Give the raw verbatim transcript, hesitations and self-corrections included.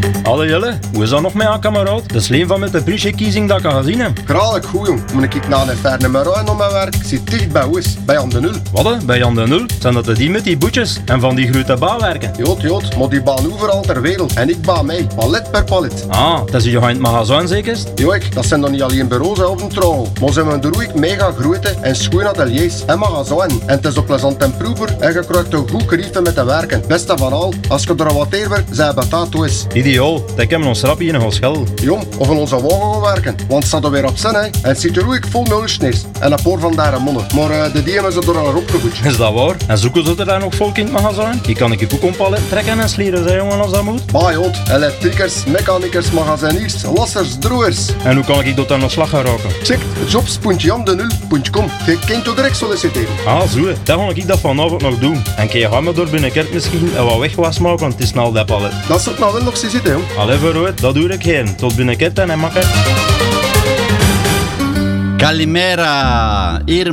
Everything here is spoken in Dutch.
Allee Jelle, hoe is dat nog met aan kameraad? Het is leen van met de Prisje-kiezing dat ik al gezien heb. Graag goed jong, moet ik naar een ver nummer rijden om mijn werk. Ik zit dicht bij Oes, bij Jan de Nul. Wat? Bij Jan de Nul? Zijn dat de die met die boetjes en van die grote baalwerken? Jood, jood, maar die baan overal ter wereld. En ik baan mij, palet per palet. Ah, dat is je in het magazijn zeker? Joik, dat zijn dan niet alleen bureaus hè, op een trouw. Maar ze hebben er ook mega grote en schoon ateliers en magazijn. En het is ook plezant en proever en je krijgt een goed grieven met te werken. Beste van al, als je er wat teer werkt, zijn betaald is. Ideaal, dat hebben ons rap hier nog schel. Jong, of in onze wagen gaan werken. Want het staat er weer op zin hè. En het zit er ook vol nulsneers. En een paar van daar mannen. Maar uh, de die hebben ze door al opgevoed. Is dat waar? En zoeken ze er daar nog volk in het magazijn? Die kan ik je ook een palet trekken en slieren, zei jongen, als dat moet. Bah jood, elektrikers, mechanikers, magaziniers, lassers, droers. En hoe kan ik dat dan nog slag gaan raken? Check jobs punt jan de nul punt com. Je kunt je direct solliciteren. Ah, zo, dat ga ik dat vanavond nog doen. En kun je gaan door binnenkort misschien en wat wegwas maken, want het is snel dat palet. Dat zou nou wel nog zo zitten, jong. Allee, vooruit, dat doe ik geen. Tot binnenkort en makker. Kalimera, hier